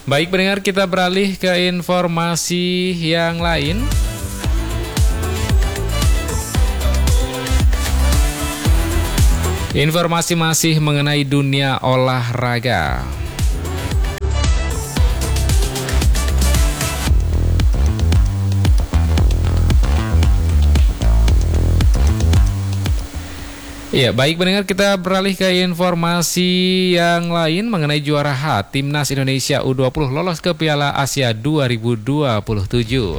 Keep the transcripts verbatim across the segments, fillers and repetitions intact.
Baik pendengar, kita beralih ke informasi yang lain. Informasi masih mengenai dunia olahraga. Ya, baik pendengar, kita beralih ke informasi yang lain mengenai juara H. Timnas Indonesia U dua puluh lolos ke Piala Asia dua ribu dua puluh tujuh.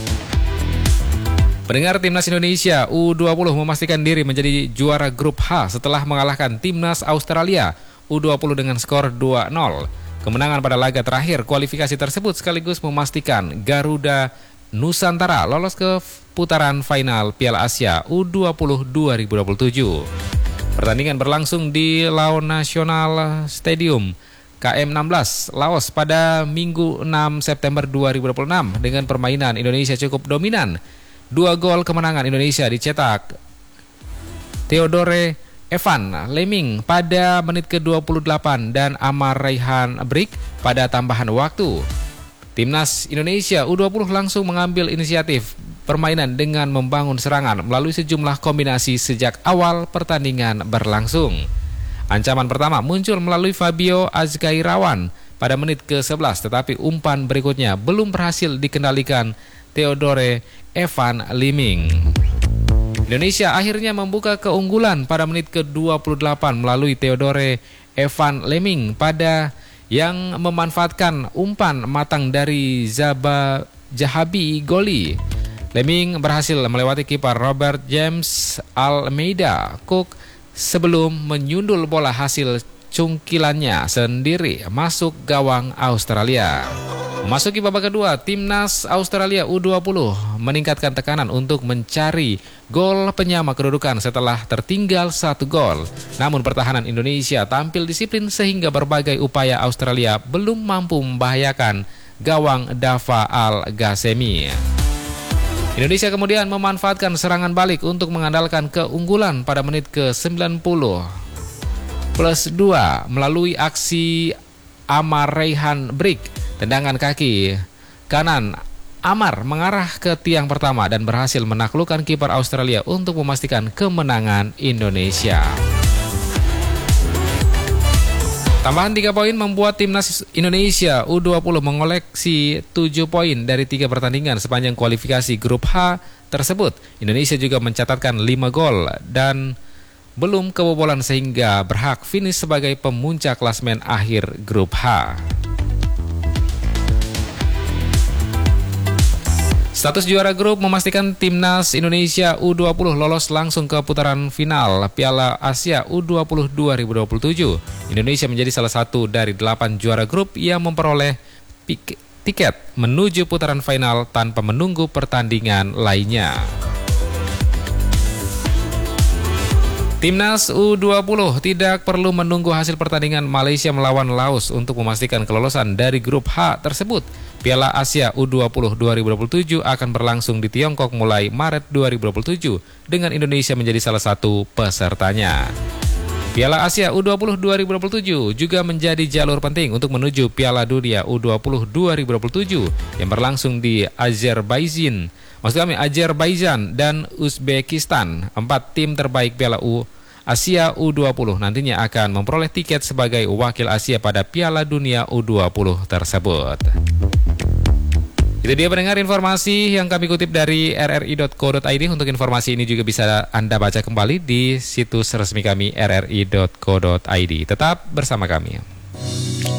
Pendengar, Timnas Indonesia U dua puluh memastikan diri menjadi juara grup H setelah mengalahkan Timnas Australia U dua puluh dengan skor dua nol. Kemenangan pada laga terakhir kualifikasi tersebut sekaligus memastikan Garuda Nusantara lolos ke putaran final Piala Asia U dua puluh dua ribu dua puluh tujuh. Pertandingan berlangsung di Laos National Stadium K M enam belas Laos pada Minggu enam September dua ribu dua puluh enam dengan permainan Indonesia cukup dominan. Dua gol kemenangan Indonesia dicetak Theodore Evan Lemming pada menit ke dua puluh delapan dan Amar Raihan Brik pada tambahan waktu. Timnas Indonesia U dua puluh langsung mengambil inisiatif permainan dengan membangun serangan melalui sejumlah kombinasi sejak awal pertandingan berlangsung. Ancaman pertama muncul melalui Fabio Azkairawan pada menit ke sebelas, tetapi umpan berikutnya belum berhasil dikendalikan Theodore Evan Lemming. Indonesia akhirnya membuka keunggulan pada menit ke dua puluh delapan melalui Theodore Evan Lemming pada yang memanfaatkan umpan matang dari Zaba Jahabi Goli. Lemming berhasil melewati kiper Robert James Almeida Cook sebelum menyundul bola hasil cungkilannya sendiri masuk gawang Australia. Memasuki babak kedua, Timnas Australia U dua puluh meningkatkan tekanan untuk mencari gol penyama kedudukan setelah tertinggal satu gol. Namun pertahanan Indonesia tampil disiplin sehingga berbagai upaya Australia belum mampu membahayakan gawang Dava Al-Ghasemi. Indonesia kemudian memanfaatkan serangan balik untuk mengandalkan keunggulan pada menit ke sembilan puluh plus dua melalui aksi Amar Raihan Brik. Tendangan kaki kanan Amar mengarah ke tiang pertama dan berhasil menaklukkan kiper Australia untuk memastikan kemenangan Indonesia. Tambahan tiga poin membuat Timnas Indonesia U dua puluh mengoleksi tujuh poin dari tiga pertandingan sepanjang kualifikasi grup H tersebut. Indonesia juga mencatatkan lima gol dan belum kebobolan sehingga berhak finish sebagai pemuncak klasemen akhir grup H. Status juara grup memastikan Timnas Indonesia U dua puluh lolos langsung ke putaran final Piala Asia U dua puluh dua ribu dua puluh tujuh. Indonesia menjadi salah satu dari delapan juara grup yang memperoleh pik- tiket menuju putaran final tanpa menunggu pertandingan lainnya. Timnas U dua puluh tidak perlu menunggu hasil pertandingan Malaysia melawan Laos untuk memastikan kelolosan dari grup H tersebut. Piala Asia U dua puluh dua ribu dua puluh tujuh akan berlangsung di Tiongkok mulai Maret dua ribu dua puluh tujuh dengan Indonesia menjadi salah satu pesertanya. Piala Asia U dua puluh dua ribu dua puluh tujuh juga menjadi jalur penting untuk menuju Piala Dunia U dua puluh dua ribu dua puluh tujuh yang berlangsung di Azerbaijan. Maksud kami Azerbaijan dan Uzbekistan. Empat tim terbaik Piala U Asia U dua puluh nantinya akan memperoleh tiket sebagai wakil Asia pada Piala Dunia U dua puluh tersebut. Itu dia pendengar informasi yang kami kutip dari r r i dot co dot i d. Untuk informasi ini juga bisa Anda baca kembali di situs resmi kami r r i dot co dot i d. Tetap bersama kami.